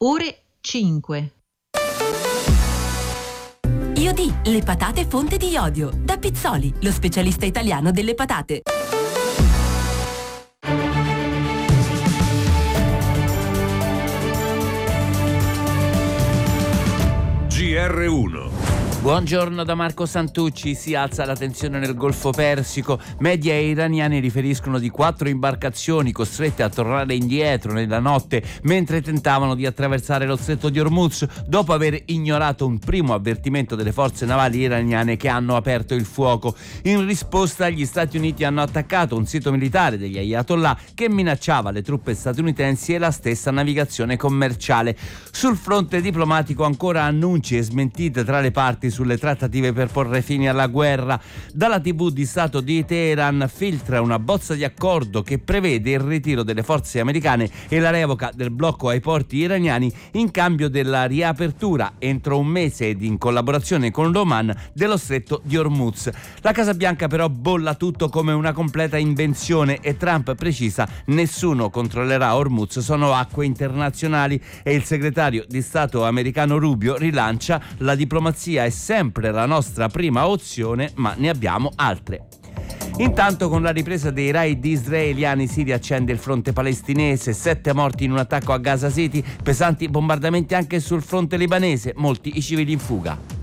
ore 5. Iodì, le patate fonte di iodio. Da Pizzoli, lo specialista italiano delle patate. GR1. Buongiorno da Marco Santucci. Si alza la tensione nel Golfo Persico. Media iraniani riferiscono di 4 imbarcazioni costrette a tornare indietro nella notte mentre tentavano di attraversare lo stretto di Hormuz dopo aver ignorato un primo avvertimento delle forze navali iraniane che hanno aperto il fuoco. In risposta gli Stati Uniti hanno attaccato un sito militare degli Ayatollah che minacciava le truppe statunitensi e la stessa navigazione commerciale. Sul fronte diplomatico ancora annunci e smentite tra le parti sulle trattative per porre fine alla guerra. Dalla TV di Stato di Teheran filtra una bozza di accordo che prevede il ritiro delle forze americane e la revoca del blocco ai porti iraniani in cambio della riapertura entro un mese ed in collaborazione con l'Oman dello stretto di Hormuz. La Casa Bianca però bolla tutto come una completa invenzione e Trump precisa: nessuno controllerà Hormuz, sono acque internazionali, e il segretario di Stato americano Rubio rilancia: la diplomazia è sempre la nostra prima opzione, ma ne abbiamo altre. Intanto, con la ripresa dei raid israeliani, si riaccende il fronte palestinese. 7 morti in un attacco a Gaza City, pesanti bombardamenti anche sul fronte libanese, molti i civili in fuga.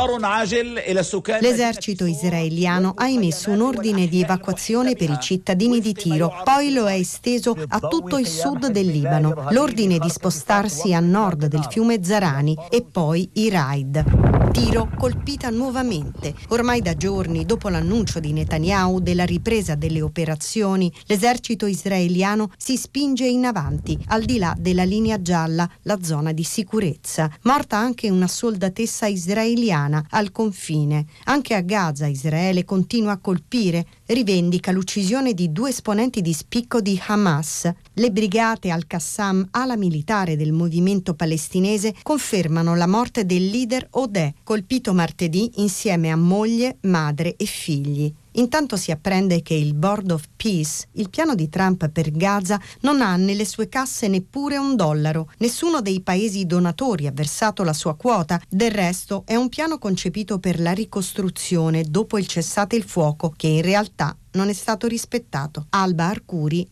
L'esercito israeliano ha emesso un ordine di evacuazione per i cittadini di Tiro, poi lo ha esteso a tutto il sud del Libano, l'ordine di spostarsi a nord del fiume Zarani e poi i raid. Tiro colpita nuovamente. Ormai da giorni, dopo l'annuncio di Netanyahu della ripresa delle operazioni, l'esercito israeliano si spinge in avanti, al di là della linea gialla, la zona di sicurezza. Morta anche una soldatessa israeliana al confine. Anche a Gaza Israele continua a colpire, rivendica l'uccisione di 2 esponenti di spicco di Hamas. Le brigate Al-Qassam, ala militare del movimento palestinese, confermano la morte del leader Odeh, colpito martedì insieme a moglie, madre e figli. Intanto si apprende che il Board of Peace, il piano di Trump per Gaza, non ha nelle sue casse neppure $1. Nessuno dei paesi donatori ha versato la sua quota. Del resto è un piano concepito per la ricostruzione dopo il cessate il fuoco, che in realtà non è stato rispettato. Alba Arcuri,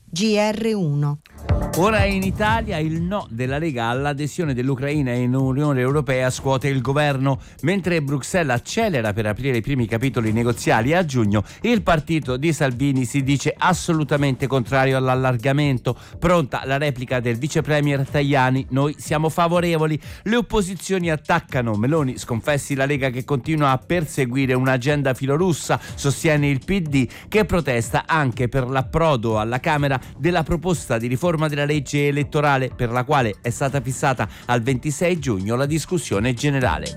GR1. Ora in Italia il no della Lega all'adesione dell'Ucraina in Unione Europea scuote il governo. Mentre Bruxelles accelera per aprire i primi capitoli negoziali a giugno, il partito di Salvini si dice assolutamente contrario all'allargamento. Pronta la replica del vice premier Tajani: noi siamo favorevoli. Le opposizioni attaccano Meloni: sconfessi la Lega che continua a perseguire un'agenda filorussa, sostiene il PD, che protesta anche per l'approdo alla Camera della proposta di riforma della legge elettorale, per la quale è stata fissata al 26 giugno la discussione generale.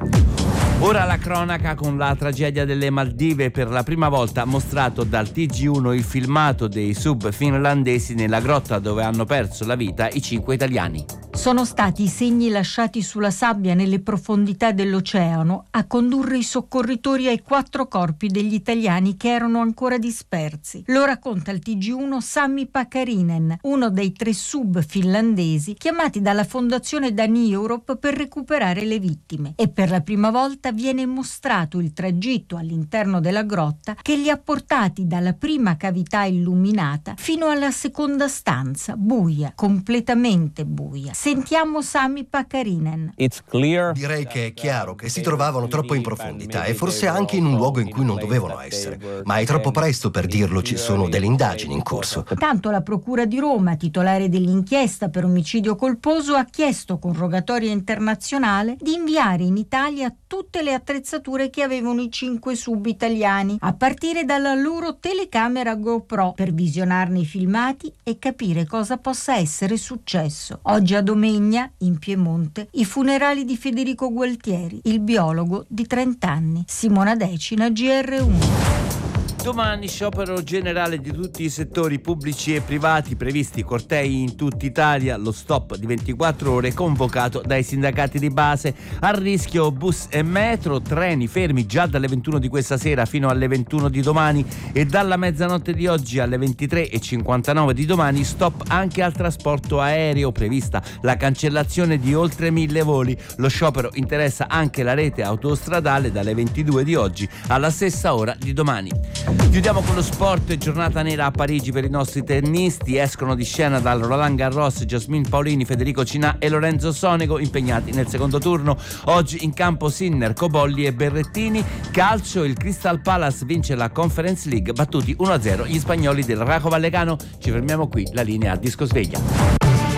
Ora la cronaca con la tragedia delle Maldive. Per la prima volta mostrato dal TG1 il filmato dei sub finlandesi nella grotta dove hanno perso la vita i 5 italiani. Sono stati i segni lasciati sulla sabbia nelle profondità dell'oceano a condurre i soccorritori ai 4 corpi degli italiani che erano ancora dispersi. Lo racconta il TG1 Sami Pakarinen, uno dei 3 sub finlandesi chiamati dalla fondazione Dani Europe per recuperare le vittime. E per la prima volta viene mostrato il tragitto all'interno della grotta che li ha portati dalla prima cavità illuminata fino alla seconda stanza, buia, completamente buia. Sentiamo Sami Pakarinen. Direi che è chiaro che si trovavano troppo in profondità e forse anche in un luogo in cui non dovevano essere. Ma è troppo presto per dirlo, ci sono delle indagini in corso. Tanto la Procura di Roma, titolare dell'inchiesta per omicidio colposo, ha chiesto con rogatoria internazionale di inviare in Italia tutte le attrezzature che avevano i 5 sub italiani, a partire dalla loro telecamera GoPro, per visionarne i filmati e capire cosa possa essere successo. Oggi a Domegna, in Piemonte, i funerali di Federico Gualtieri, il biologo di 30 anni. Simona Decina, GR1. Domani sciopero generale di tutti i settori pubblici e privati, previsti cortei in tutta Italia, lo stop di 24 ore convocato dai sindacati di base. A rischio bus e metro, treni fermi già dalle 21 di questa sera fino alle 21 di domani e dalla mezzanotte di oggi alle 23:59 di domani stop anche al trasporto aereo, prevista la cancellazione di oltre 1000 voli. Lo sciopero interessa anche la rete autostradale dalle 22 di oggi alla stessa ora di domani. Chiudiamo con lo sport, giornata nera a Parigi per i nostri tennisti. Escono di scena dal Roland Garros Jasmine Paolini, Federico Cinà e Lorenzo Sonego, impegnati nel secondo turno. Oggi in campo Sinner, Cobolli e Berrettini. Calcio, il Crystal Palace vince la Conference League, battuti 1-0 gli spagnoli del Rajo Vallecano. Ci fermiamo qui, la linea a Disco Sveglia.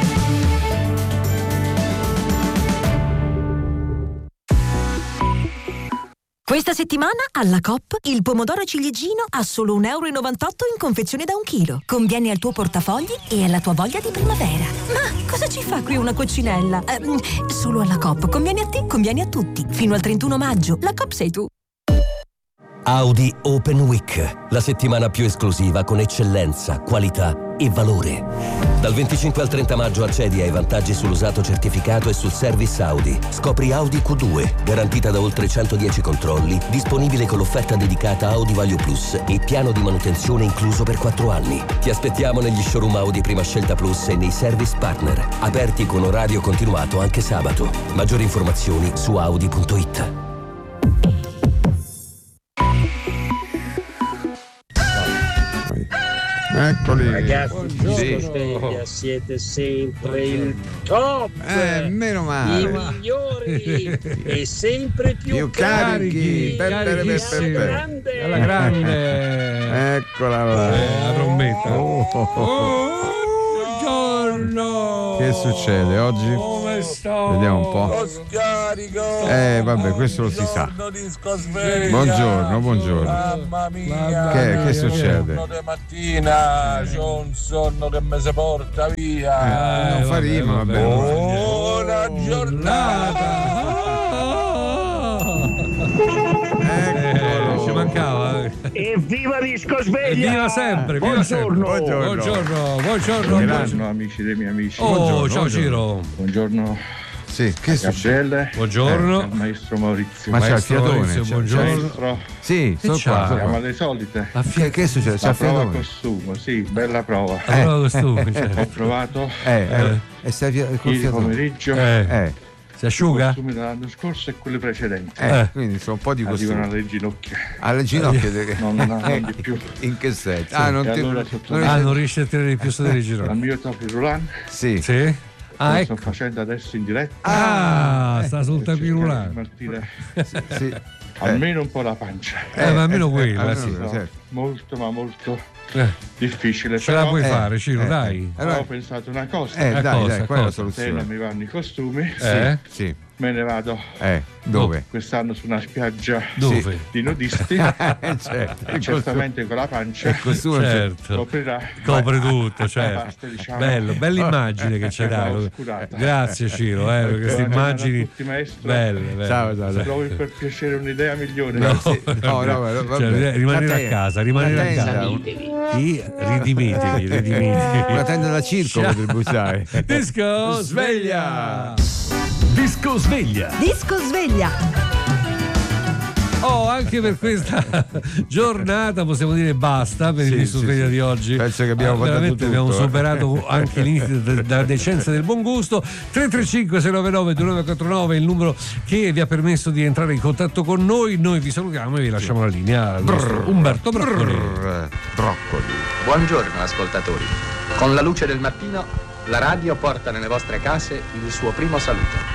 Questa settimana alla Coop il pomodoro ciliegino a solo €1,98 in confezione da 1 chilo. Conviene al tuo portafogli e alla tua voglia di primavera. Ma cosa ci fa qui una coccinella? Solo alla Coop. Conviene a te, conviene a tutti. Fino al 31 maggio. La Coop sei tu. Audi Open Week, la settimana più esclusiva con eccellenza, qualità e valore. Dal 25 al 30 maggio accedi ai vantaggi sull'usato certificato e sul service Audi. Scopri Audi Q2, garantita da oltre 110 controlli, disponibile con l'offerta dedicata Audi Value Plus e piano di manutenzione incluso per 4 anni. Ti aspettiamo negli showroom Audi Prima Scelta Plus e nei service partner, aperti con orario continuato anche sabato. Maggiori informazioni su audi.it. Eccoli. Ragazzi, Sveglia, siete sempre il top, meno male, i migliori e sempre più carichi. Grande. Alla grande. Eccola là. La trombetta. Buongiorno. Che succede oggi? Come sto? Vediamo un po'. Lo scarico. Vabbè, questo lo si sa. Buongiorno. Mamma mia. Che succede? Mattina c'ho un sonno che mi si porta via. Non fa rima, va bene. Buona giornata. Ci mancava. Evviva Disco Sveglia! Viva sempre, viva sempre. Buongiorno amici dei miei amici. Ciao Ciro. Buongiorno. Sì, che succede? Buongiorno. Maestro Maurizio. Ma c'è il fiatone. Buongiorno. Maestro. Sì, sono qua. Siamo alle solite. Che succede? C'è La il prova fiatone. costume, sì, bella prova. Costume. Ho provato E stai col ieri fiatone. pomeriggio. Si asciuga? I costumi dell'anno scorso e quelli precedenti. Quindi sono un po' di costumi. Arrivano alle ginocchia. Alle ginocchia? Non di più. In che senso? Non riesci a tirare più su delle ginocchia. Al mio top Roland. Sì. Lo Ecco. sto facendo adesso in diretta. Sta sul tapirulano. Sì. Almeno un po' la pancia. Ma almeno quella, sì. Molto, ma molto difficile. Ce la puoi fare, Ciro, dai. Allora, ho pensato una cosa. Dai, qual è la Se soluzione? non mi vanno i costumi, Sì. me ne vado. Dove? Quest'anno su una spiaggia di nudisti. Certo. Certamente con la pancia. Il costume Certo. Copre tutto, certo. Parte, diciamo, bella immagine che ci hai dato. Grazie Ciro, per queste immagini belle. Ciao. Trovi per piacere un'idea migliore. Rimanere a casa. Ridimetevi. Una tenda da circo potrebbe usare. Disco Sveglia. Disco Sveglia. Disco Sveglia. Anche per questa giornata possiamo dire basta per il Disco Sveglia di oggi. Penso che abbiamo fatto tutto. Abbiamo superato anche l'inizio della decenza del buon gusto. 335-699-2949 è il numero che vi ha permesso di entrare in contatto con noi. Noi vi salutiamo e vi lasciamo la linea al nostro Umberto Broccoli. Buongiorno ascoltatori. Con la luce del mattino la radio porta nelle vostre case il suo primo saluto.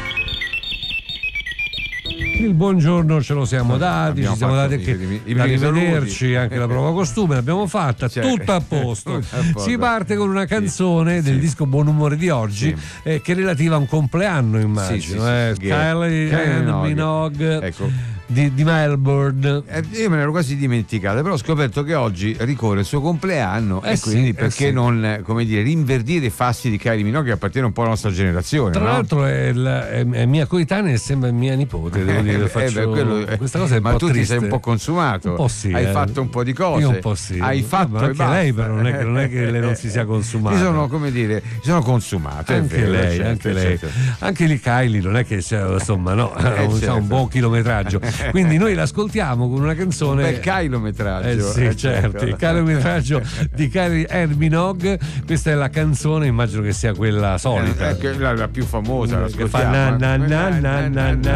Il buongiorno ce lo siamo dati, ci siamo dati anche arrivederci, anche la prova costume l'abbiamo fatta, tutto a posto. Si parte con una canzone del disco Buon Umore di oggi che è relativa a un compleanno, immagino. Kylie and Minogue. Ecco. di Melbourne. Io me ne ero quasi dimenticato, però ho scoperto che oggi ricorre il suo compleanno e quindi perché non, come dire, rinverdire i fassi di Kylie Minogue, che appartiene un po' alla nostra generazione. Tra l'altro è mia coetanea e sembra mia nipote, devo dire. Questa cosa è ma un po' tu triste. Ti sei un po' consumato, un po' sì, hai fatto un po' di cose, io un po' sì. Hai fatto ma anche lei, però non è che lei non si sia consumata. Mi sono consumato, anche vero, lei, certo, anche lei. Certo. Anche lì Kylie non è che insomma certo. Un buon chilometraggio, quindi noi l'ascoltiamo con una canzone, un bel chilometraggio, certo, il chilometraggio di Kylie Minogue. Questa è la canzone, immagino che sia quella solita, la più famosa, che fa na na na na na na.